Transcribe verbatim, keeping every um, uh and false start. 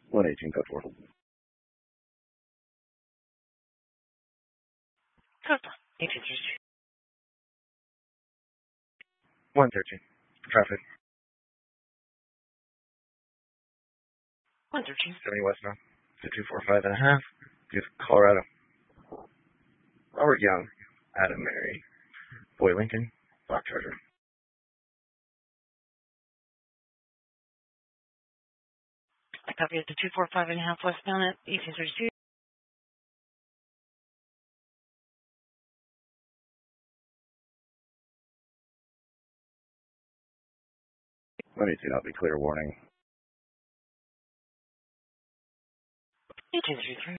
one eighteen, code four. Code four. eighteen thirty-two. one thirteen. Traffic. one thirteen. seventy West now. two four five and a half. Good, Colorado. Robert Young. Adam Mary. Boy Lincoln. Black Charger. I copy it to two four five and a half westbound at eighteen thirty-two. one eighteen, I'll be clear warning. eighteen thirty-three.